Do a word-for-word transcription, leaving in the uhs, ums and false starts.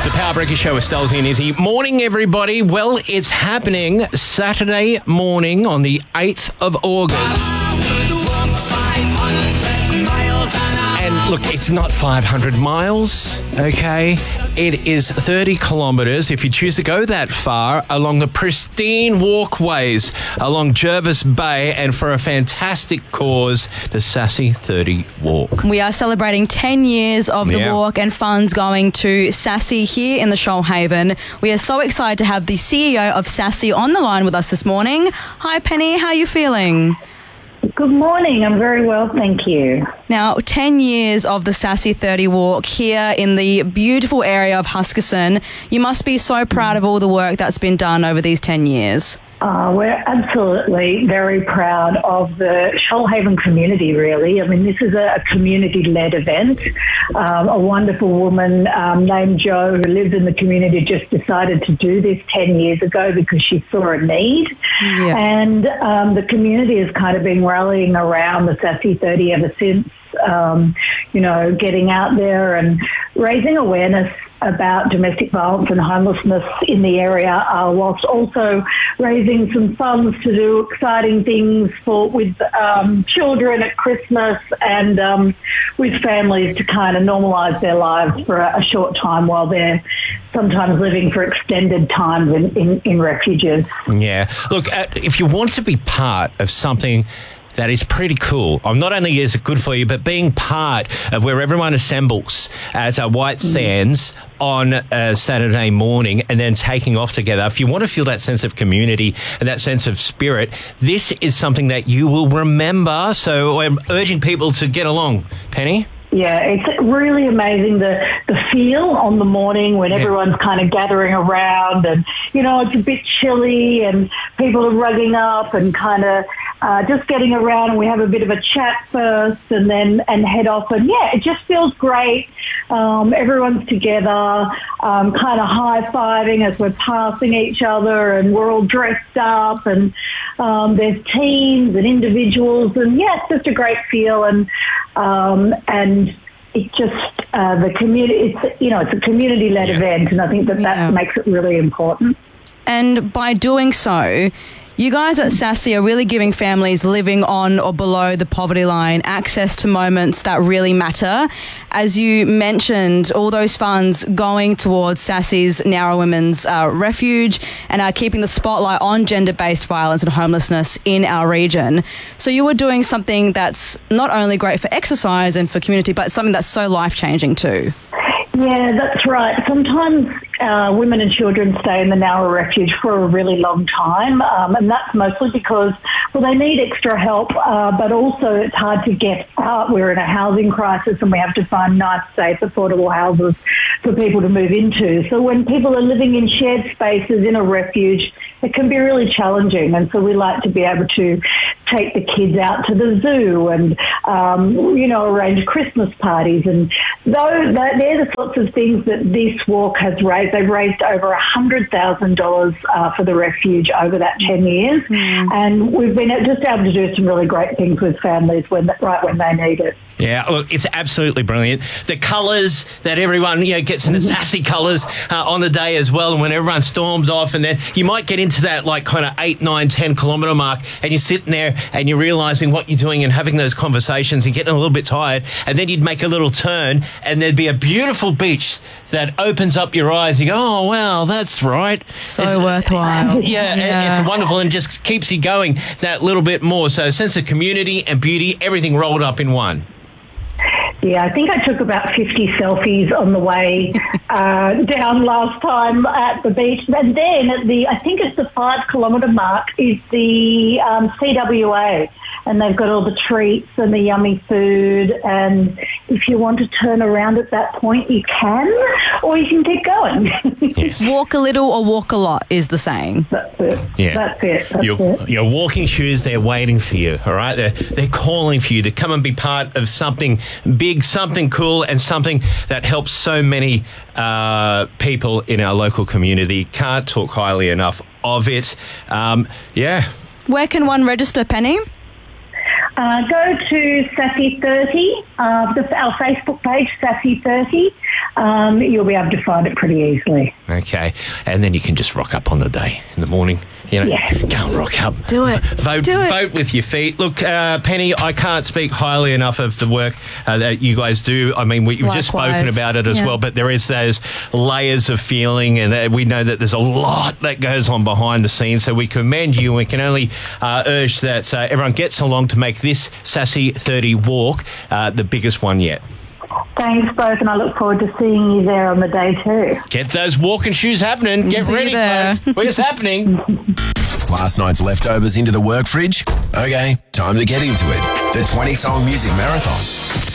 The Power Breaker Show with Stelzy and Izzy. Morning, everybody. Well, it's happening Saturday morning on the eighth of August. And look, it's not five hundred miles, okay? It is thirty kilometres if you choose to go that far along the pristine walkways along Jervis Bay and for a fantastic cause, the Sassy thirty Walk. We are celebrating ten years of the Yeah. walk and funds going to Sassy here in the Shoalhaven. We are so excited to have the C E O of Sassy on the line with us this morning. Hi, Penny. How are you feeling? Good morning. I'm very well, thank you. Now, ten years of the Sassy thirty Walk here in the beautiful area of Huskisson. You must be so proud of all the work that's been done over these ten years. Uh, we're absolutely very proud of the Shoalhaven community, really. I mean, this is a, a community-led event. Um, a wonderful woman um, named Jo who lives in the community just decided to do this ten years ago because she saw a need. Yeah. And um, the community has kind of been rallying around the Sassy thirty ever since, um, you know, getting out there and raising awareness about domestic violence and homelessness in the area, uh, whilst also raising some funds to do exciting things for with um, children at Christmas and um, with families to kind of normalise their lives for a, a short time while they're sometimes living for extended times in, in, in refuges. Yeah. Look, uh, if you want to be part of something that is pretty cool. Um, not only is it good for you, but being part of where everyone assembles at uh, White Sands on a Saturday morning and then taking off together. If you want to feel that sense of community and that sense of spirit, this is something that you will remember. So I'm urging people to get along. Penny? Yeah, it's really amazing the the feel on the morning when everyone's kind of gathering around and, you know, it's a bit chilly and people are rugging up and kind of uh, just getting around and we have a bit of a chat first and then and head off. And, yeah, it just feels great. Um, everyone's together, um, kind of high-fiving as we're passing each other and we're all dressed up and um, there's teams and individuals and, yeah, it's just a great feel and um, and it just, uh, the community, it's, you know, it's a community-led Yeah. event and I think that that Yeah. makes it really important. And by doing so, you guys at Sassy are really giving families living on or below the poverty line access to moments that really matter. As you mentioned, all those funds going towards Sassy's Nowra Women's uh, Refuge and are keeping the spotlight on gender-based violence and homelessness in our region. So you were doing something that's not only great for exercise and for community, but something that's so life-changing too. Yeah, that's right. Sometimes uh, women and children stay in the Nowra Refuge for a really long time, um, and that's mostly because, well, they need extra help, uh, but also it's hard to get out. We're in a housing crisis and we have to find nice, safe, affordable houses for people to move into. So when people are living in shared spaces in a refuge, it can be really challenging, and so we like to be able to take the kids out to the zoo and, um, you know, arrange Christmas parties. And those, they're the sorts of things that this walk has raised. They've raised over one hundred thousand dollars uh, for the refuge over that ten years. Mm. And we've been just able to do some really great things with families when right when they need it. Yeah, look, it's absolutely brilliant. The colours that everyone, you know, gets in the Sassy colours uh, on the day as well, and when everyone storms off, and then you might get into that like kind of eight, nine, ten kilometre mark, and you're sitting there and you're realising what you're doing and having those conversations and getting a little bit tired, and then you'd make a little turn and there'd be a beautiful beach that opens up your eyes. You go, oh, wow, that's right. So it's, worthwhile. Yeah, Yeah. it's wonderful and just keeps you going that little bit more. So a sense of community and beauty, everything rolled up in one. Yeah, I think I took about fifty selfies on the way uh, down last time at the beach. And then at the, I think it's the five kilometre mark, is the um, C W A. And they've got all the treats and the yummy food. And if you want to turn around at that point, you can, or you can keep going. Yes. Walk a little or walk a lot is the saying. That's it. Yeah. That's it. That's your, it. your walking shoes, they're waiting for you, all right? They're, they're calling for you to come and be part of something big, something cool, and something that helps so many uh, people in our local community. Can't talk highly enough of it. Um, yeah. Where can one register, Penny? Uh, go to Sassy thirty, uh, the, our Facebook page, Sassy thirty, um, you'll be able to find it pretty easily. Okay. And then you can just rock up on the day in the morning. You know, Yeah. go and rock up. Do it. Vote, Do it. vote with your feet. Look, uh, Penny, I can't speak highly enough of the work uh, that you guys do. I mean, we, you've just spoken Likewise. about it as Yeah. well, but there is those layers of feeling, and uh, we know that there's a lot that goes on behind the scenes. So we commend you, and we can only uh, urge that uh, everyone gets along to make this Sassy thirty walk uh, the biggest one yet. Thanks both, and I look forward to seeing you there on the day too. Get those walking shoes happening. Get See you ready, there. folks. Where's happening? Last night's leftovers into the work fridge? Okay, time to get into it. The twenty-song music marathon.